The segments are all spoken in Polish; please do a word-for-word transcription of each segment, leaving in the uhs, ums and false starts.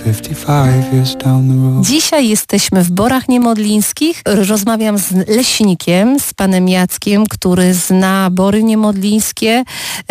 Dzisiaj jesteśmy w Borach Niemodlińskich. Rozmawiam z leśnikiem, z panem Jackiem, który zna Bory Niemodlińskie,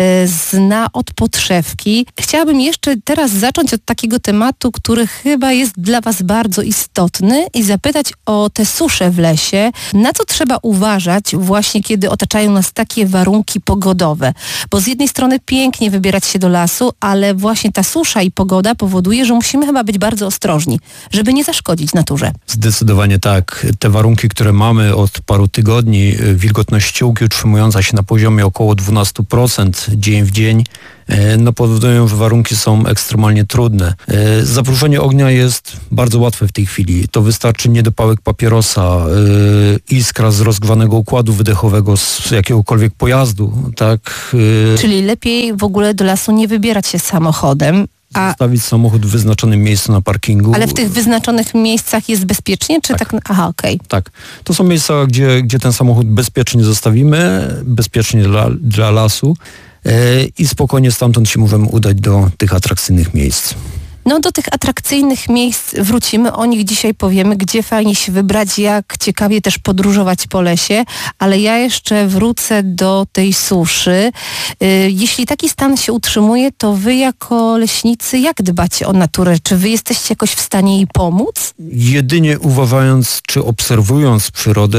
zna od podszewki. Chciałabym jeszcze teraz zacząć od takiego tematu, który chyba jest dla was bardzo istotny i zapytać o te susze w lesie. Na co trzeba uważać właśnie, kiedy otaczają nas takie warunki pogodowe? Bo z jednej strony pięknie wybierać się do lasu, ale właśnie ta susza i pogoda powoduje, że musimy chyba być bardzo ostrożni, żeby nie zaszkodzić naturze. Zdecydowanie tak. Te warunki, które mamy od paru tygodni, wilgotność ściółki utrzymująca się na poziomie około dwanaście procent dzień w dzień, no powodują, że warunki są ekstremalnie trudne. Zaprószenie ognia jest bardzo łatwe w tej chwili. To wystarczy niedopałek papierosa, iskra z rozgrzanego układu wydechowego z jakiegokolwiek pojazdu, tak? Czyli lepiej w ogóle do lasu nie wybierać się samochodem, a zostawić samochód w wyznaczonym miejscu na parkingu. Ale w tych wyznaczonych miejscach jest bezpiecznie, czy tak? tak? Aha, okej. Okay. Tak. To są miejsca, gdzie, gdzie ten samochód bezpiecznie zostawimy, bezpiecznie dla, dla lasu yy, i spokojnie stamtąd się możemy udać do tych atrakcyjnych miejsc. No do tych atrakcyjnych miejsc wrócimy, o nich dzisiaj powiemy, gdzie fajnie się wybrać, jak ciekawie też podróżować po lesie, ale ja jeszcze wrócę do tej suszy. Jeśli taki stan się utrzymuje, to wy jako leśnicy jak dbacie o naturę? Czy wy jesteście jakoś w stanie jej pomóc? Jedynie uważając, czy obserwując przyrodę,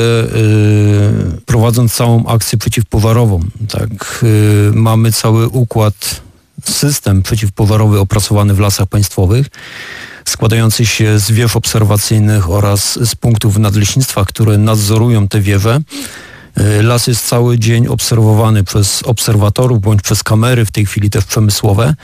yy, prowadząc całą akcję przeciwpożarową. Tak, yy, mamy cały układ, system przeciwpożarowy opracowany w Lasach Państwowych, składający się z wież obserwacyjnych oraz z punktów nadleśnictwa, które nadzorują te wieże. Las jest cały dzień obserwowany przez obserwatorów bądź przez kamery, w tej chwili też przemysłowe.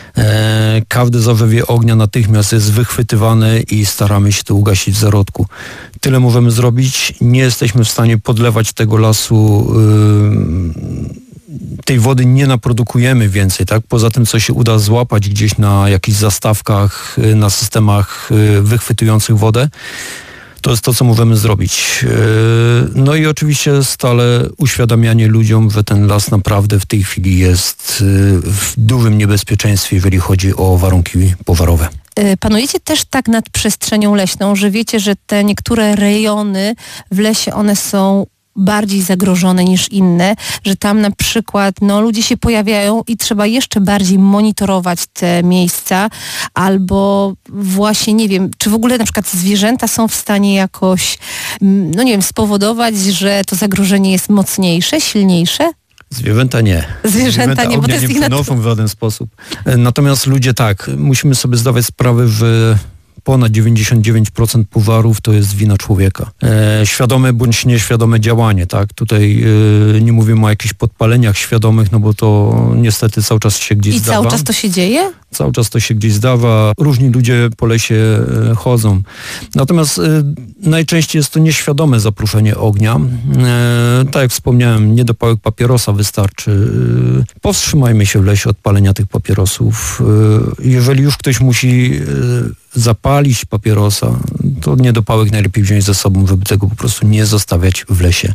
Każde zarzewie ognia natychmiast jest wychwytywane i staramy się to ugasić w zarodku. Tyle możemy zrobić. Nie jesteśmy w stanie podlewać tego lasu, yy, tej wody nie naprodukujemy więcej, tak? Poza tym, co się uda złapać gdzieś na jakichś zastawkach, na systemach wychwytujących wodę, to jest to, co możemy zrobić. No i oczywiście stale uświadamianie ludziom, że ten las naprawdę w tej chwili jest w dużym niebezpieczeństwie, jeżeli chodzi o warunki pożarowe. Panujecie też tak nad przestrzenią leśną, że wiecie, że te niektóre rejony w lesie, one są bardziej zagrożone niż inne, że tam na przykład no, ludzie się pojawiają i trzeba jeszcze bardziej monitorować te miejsca, albo właśnie, nie wiem, czy w ogóle na przykład zwierzęta są w stanie jakoś, no nie wiem, spowodować, że to zagrożenie jest mocniejsze, silniejsze? Zwierzęta nie. Zwierzęta, Zwierzęta nie, bo to jest nie przenoszą w żaden sposób. Natomiast ludzie tak, musimy sobie zdawać sprawę, że ponad dziewięćdziesiąt dziewięć procent pożarów to jest wina człowieka. E, świadome bądź nieświadome działanie, tak? Tutaj e, nie mówimy o jakichś podpaleniach świadomych, no bo to niestety cały czas się gdzieś I zdawa. I cały czas to się dzieje? Cały czas to się gdzieś zdawa. Różni ludzie po lesie e, chodzą. Natomiast e, najczęściej jest to nieświadome zaprószenie ognia. E, tak jak wspomniałem, niedopałek papierosa wystarczy. E, powstrzymajmy się w lesie od palenia tych papierosów. E, jeżeli już ktoś musi e, zapalić papierosa, to niedopałek najlepiej wziąć ze sobą, żeby tego po prostu nie zostawiać w lesie.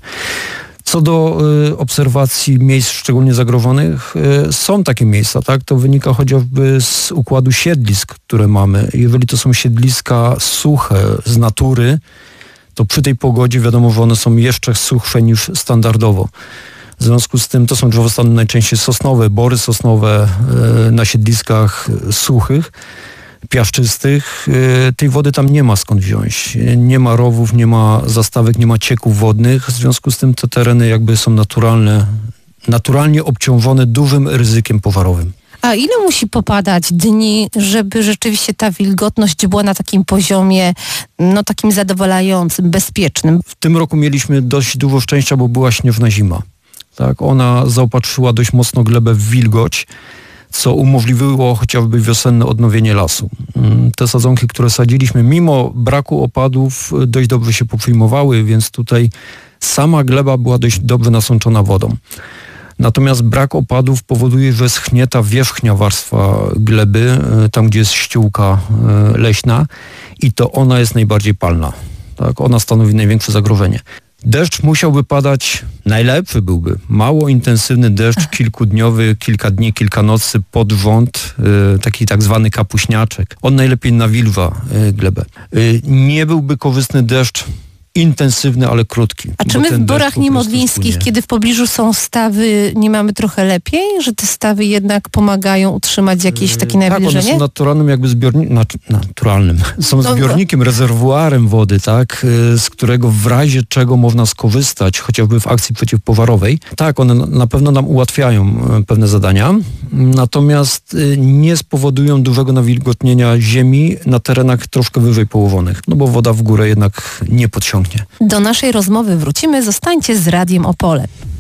Co do y, obserwacji miejsc szczególnie zagrożonych, y, są takie miejsca, tak? To wynika chociażby z układu siedlisk, które mamy. Jeżeli to są siedliska suche z natury, to przy tej pogodzie wiadomo, że one są jeszcze suchsze niż standardowo. W związku z tym to są drzewostany najczęściej sosnowe, bory sosnowe y, na siedliskach suchych, piaszczystych. Tej wody tam nie ma skąd wziąć. Nie ma rowów, nie ma zastawek, nie ma cieków wodnych. W związku z tym te tereny jakby są naturalne, naturalnie obciążone dużym ryzykiem pożarowym. A ile musi popadać dni, żeby rzeczywiście ta wilgotność była na takim poziomie, no takim zadowalającym, bezpiecznym? W tym roku mieliśmy dość dużo szczęścia, bo była śnieżna zima. Tak, ona zaopatrzyła dość mocno glebę w wilgoć, co umożliwiło chociażby wiosenne odnowienie lasu. Te sadzonki, które sadziliśmy, mimo braku opadów, dość dobrze się poprzyjmowały, więc tutaj sama gleba była dość dobrze nasączona wodą. Natomiast brak opadów powoduje, że schnie ta wierzchnia warstwa gleby, tam gdzie jest ściółka leśna, i to ona jest najbardziej palna. Tak? Ona stanowi największe zagrożenie. Deszcz musiałby padać, najlepszy byłby, mało intensywny deszcz kilkudniowy, kilka dni, kilka nocy pod rząd, y, taki tak zwany kapuśniaczek. On najlepiej nawilża y, glebę. Y, nie byłby korzystny deszcz intensywny, ale krótki. A czy my w Borach Niemodlińskich, kiedy w pobliżu są stawy, nie mamy trochę lepiej? Że te stawy jednak pomagają utrzymać jakieś takie nawilżenie? Tak, one są naturalnym jakby zbiornikiem, naturalnym, są zbiornikiem, rezerwuarem wody, tak, z którego w razie czego można skorzystać, chociażby w akcji przeciwpożarowej. Tak, one na pewno nam ułatwiają pewne zadania, natomiast nie spowodują dużego nawilgotnienia ziemi na terenach troszkę wyżej położonych, no bo woda w górę jednak nie podsiągnie. Do naszej rozmowy wrócimy. Zostańcie z Radiem Opole.